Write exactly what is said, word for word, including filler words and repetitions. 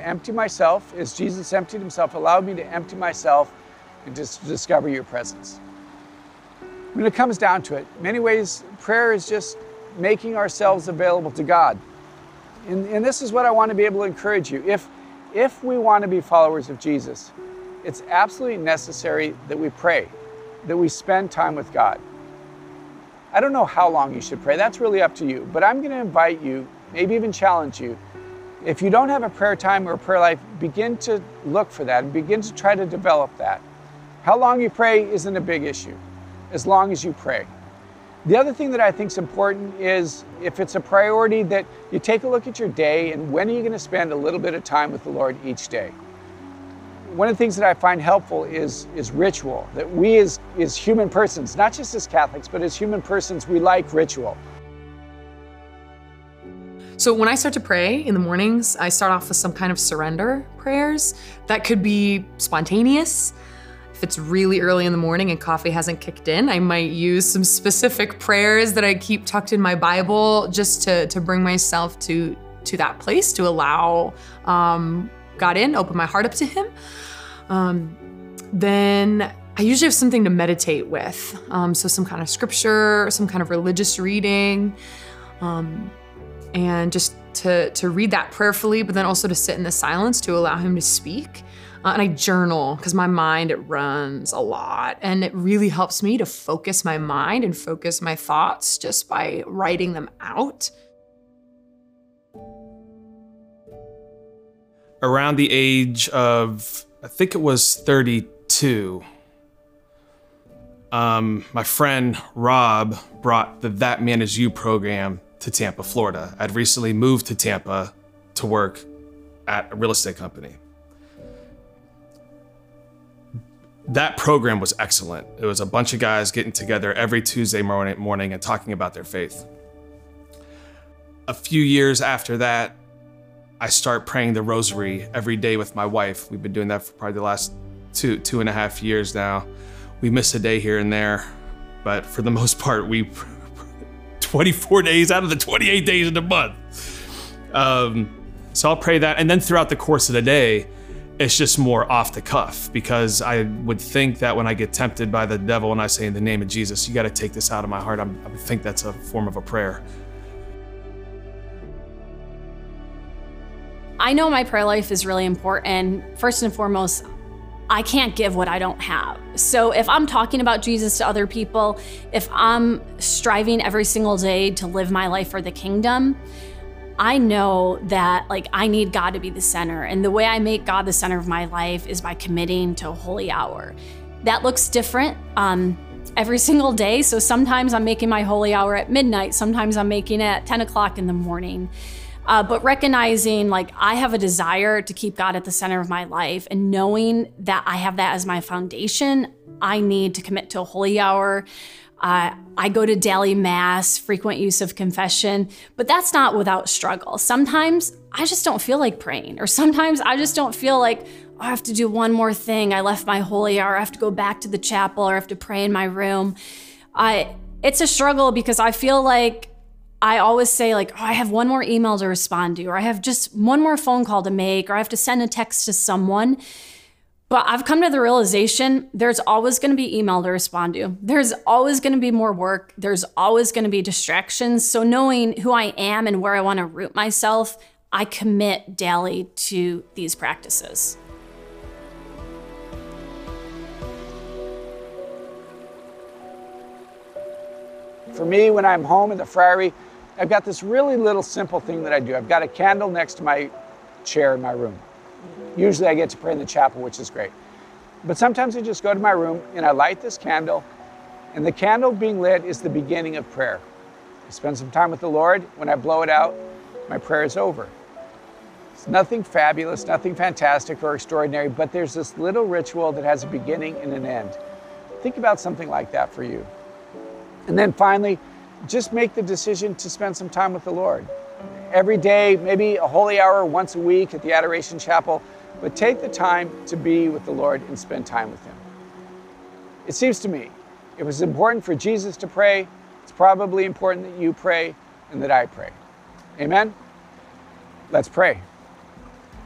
empty myself as Jesus emptied himself. Allow me to empty myself and just discover your presence. When it comes down to it, in many ways, prayer is just making ourselves available to God. And, and this is what I want to be able to encourage you. If, if we want to be followers of Jesus, it's absolutely necessary that we pray, that we spend time with God. I don't know how long you should pray. That's really up to you. But I'm going to invite you, maybe even challenge you. If you don't have a prayer time or a prayer life, begin to look for that and begin to try to develop that. How long you pray isn't a big issue, as long as you pray. The other thing that I think is important is if it's a priority that you take a look at your day and when are you going to spend a little bit of time with the Lord each day. One of the things that I find helpful is, is ritual, that we as, as human persons, not just as Catholics, but as human persons, we like ritual. So when I start to pray in the mornings, I start off with some kind of surrender prayers. That could be spontaneous. If it's really early in the morning and coffee hasn't kicked in, I might use some specific prayers that I keep tucked in my Bible just to, to bring myself to, to that place, to allow um, God in, open my heart up to him. Um, then I usually have something to meditate with. Um, so some kind of scripture, some kind of religious reading, um, and just to, to read that prayerfully, but then also to sit in the silence to allow him to speak. Uh, and I journal, because my mind, it runs a lot. And it really helps me to focus my mind and focus my thoughts just by writing them out. Around the age of, I think it was thirty-two, um, my friend Rob brought the That Man Is You program to Tampa, Florida. I'd recently moved to Tampa to work at a real estate company. That program was excellent. It was a bunch of guys getting together every Tuesday morning, morning and talking about their faith. A few years after that, I start praying the rosary every day with my wife. We've been doing that for probably the last two, two and a half years now. We miss a day here and there, but for the most part, we twenty-four days out of the twenty-eight days of the month. Um, so I'll pray that. And then throughout the course of the day, it's just more off the cuff, because I would think that when I get tempted by the devil and I say, in the name of Jesus, you got to take this out of my heart, I'm, I would think that's a form of a prayer. I know my prayer life is really important. First and foremost, I can't give what I don't have. So if I'm talking about Jesus to other people, if I'm striving every single day to live my life for the kingdom, I know that like I need God to be the center. And the way I make God the center of my life is by committing to a holy hour. That looks different um, every single day. So sometimes I'm making my holy hour at midnight. Sometimes I'm making it at ten o'clock in the morning. Uh, but recognizing like I have a desire to keep God at the center of my life, and knowing that I have that as my foundation, I need to commit to a holy hour. Uh, I go to daily mass, frequent use of confession, but that's not without struggle. Sometimes I just don't feel like praying, or sometimes I just don't feel like, oh, I have to do one more thing. I left my holy hour, I have to go back to the chapel, or I have to pray in my room. I, it's a struggle because I feel like I always say like, oh, I have one more email to respond to, or I have just one more phone call to make, or I have to send a text to someone. But I've come to the realization there's always gonna be email to respond to. There's always gonna be more work. There's always gonna be distractions. So knowing who I am and where I wanna root myself, I commit daily to these practices. For me, when I'm home in the friary, I've got this really little simple thing that I do. I've got a candle next to my chair in my room. Usually I get to pray in the chapel, which is great. But sometimes I just go to my room and I light this candle, and the candle being lit is the beginning of prayer. I spend some time with the Lord. When I blow it out, my prayer is over. It's nothing fabulous, nothing fantastic or extraordinary, but there's this little ritual that has a beginning and an end. Think about something like that for you. And then finally, just make the decision to spend some time with the Lord. Every day, maybe a holy hour once a week at the Adoration Chapel, but take the time to be with the Lord and spend time with him. It seems to me, if it was important for Jesus to pray, it's probably important that you pray and that I pray. Amen? Let's pray.